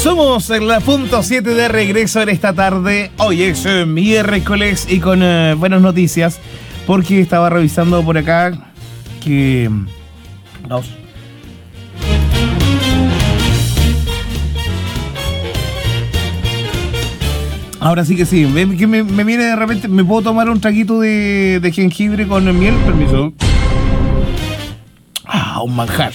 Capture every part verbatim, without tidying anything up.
Somos en la punto siete de regreso en esta tarde. Hoy es eh, miércoles y con eh, buenas noticias, porque estaba revisando por acá que... Dos. Ahora sí que sí, me, que me, me viene de repente, ¿me puedo tomar un traguito de, de jengibre con miel? Permiso. Ah, un manjar.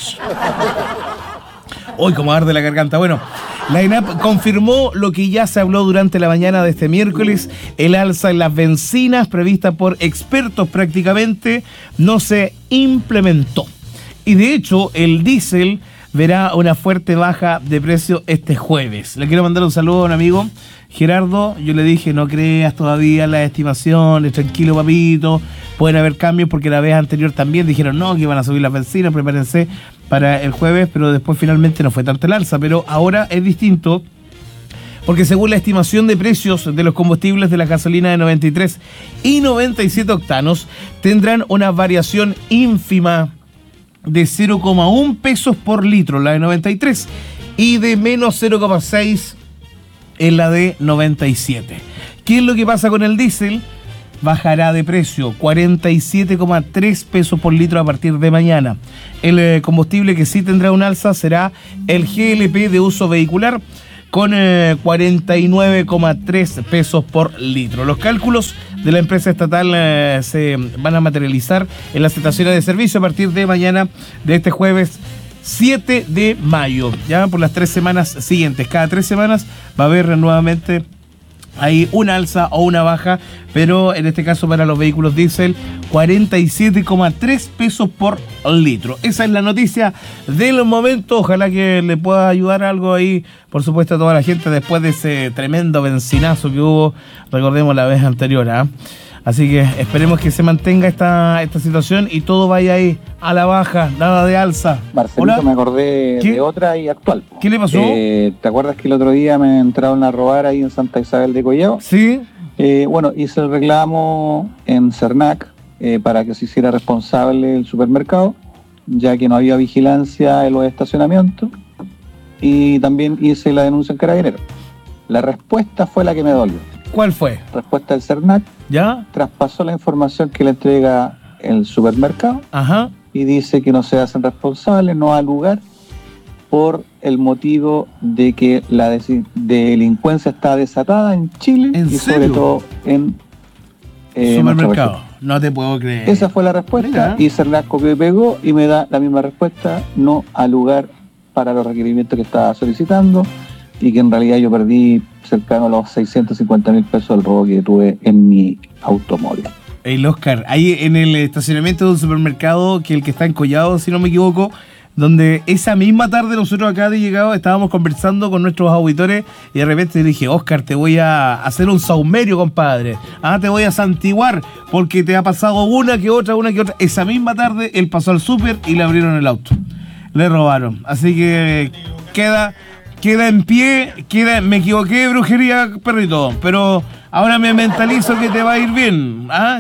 Hoy como arde la garganta. Bueno, la ENAP confirmó lo que ya se habló durante la mañana de este miércoles. El alza en las bencinas prevista por expertos prácticamente no se implementó. Y de hecho, el diésel verá una fuerte baja de precio este jueves. Le quiero mandar un saludo a un amigo, Gerardo. Yo le dije, no creas todavía las estimaciones, tranquilo papito, pueden haber cambios, porque la vez anterior también dijeron no, que iban a subir las bencinas, prepárense para el jueves, pero después finalmente no fue tanto el alza. Pero ahora es distinto, porque según la estimación de precios de los combustibles de la gasolina de noventa y tres y noventa y siete octanos, tendrán una variación ínfima de cero coma uno pesos por litro la de noventa y tres y de menos cero coma seis en la de noventa y siete. ¿Qué es lo que pasa con el diésel? Bajará de precio cuarenta y siete coma tres pesos por litro a partir de mañana. El eh, combustible que sí tendrá un alza será el G L P de uso vehicular, con eh, cuarenta y nueve coma tres pesos por litro. Los cálculos de la empresa estatal eh, se van a materializar en las estaciones de servicio a partir de mañana, de este jueves siete de mayo, ya por las tres semanas siguientes. Cada tres semanas va a haber nuevamente hay una alza o una baja, pero en este caso para los vehículos diésel, cuarenta y siete coma tres pesos por litro. Esa es la noticia del momento. Ojalá que le pueda ayudar algo ahí, por supuesto, a toda la gente después de ese tremendo bencinazo que hubo, recordemos, la vez anterior, ¿eh? Así que esperemos que se mantenga esta, esta situación y todo vaya ahí a la baja, nada de alza. Marcelito, ¿Hola? Me acordé ¿Qué? de otra y actual. ¿Qué le pasó? Eh, ¿Te acuerdas que el otro día me entraron a robar ahí en Santa Isabel de Collao? Sí. Eh, bueno, hice el reclamo en Cernac eh, para que se hiciera responsable el supermercado, ya que no había vigilancia en los estacionamientos, y también hice la denuncia en Carabineros. La respuesta fue la que me dolió. ¿Cuál fue? Respuesta del Cernac. ¿Ya? Traspasó la información que le entrega el supermercado. Ajá. Y dice que no se hacen responsables, no da lugar, por el motivo de que la des- delincuencia está desatada en Chile. ¿En y serio? sobre todo en eh, Supermercado. No te puedo creer. esa fue la respuesta. Mira. Y Cernac copió y pegó y me da la misma respuesta: no a lugar para los requerimientos que estaba solicitando, y que en realidad yo perdí cercano a los seiscientos cincuenta mil pesos del robo que tuve en mi automóvil. El Oscar, ahí en el estacionamiento de un supermercado, que el que está en Collado, si no me equivoco, donde esa misma tarde nosotros acá de llegado estábamos conversando con nuestros auditores, y de repente le dije, Oscar, te voy a hacer un saumerio, compadre. Ah, te voy a santiguar, porque te ha pasado una que otra, una que otra. Esa misma tarde él pasó al súper y le abrieron el auto. Le robaron. Así que queda... Queda en pie, queda, me equivoqué, brujería, perrito, pero ahora me mentalizo que te va a ir bien. ¿Ah?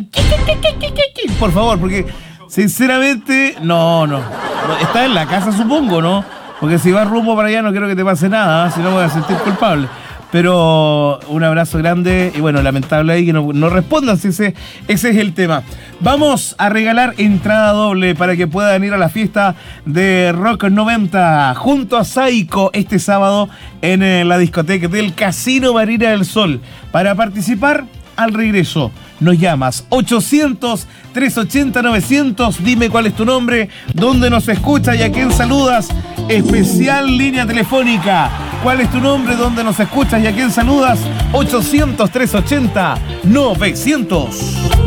Por favor, porque sinceramente, no, no. Está en la casa, supongo, ¿no? Porque si vas rumbo para allá no quiero que te pase nada, ¿eh? Si no voy a sentir culpable. Pero un abrazo grande y bueno, lamentable ahí que no, no respondan, si ese, ese es el tema. Vamos a regalar entrada doble para que puedan ir a la fiesta de Rock noventa junto a Saiko este sábado en eh, la discoteca del Casino Marina del Sol. Para participar, al regreso nos llamas ochocientos, trescientos ochenta, novecientos, dime cuál es tu nombre, dónde nos escuchas y a quién saludas. Especial línea telefónica. ¿Cuál es tu nombre, dónde nos escuchas y a quién saludas? ochocientos, trescientos ochenta, novecientos.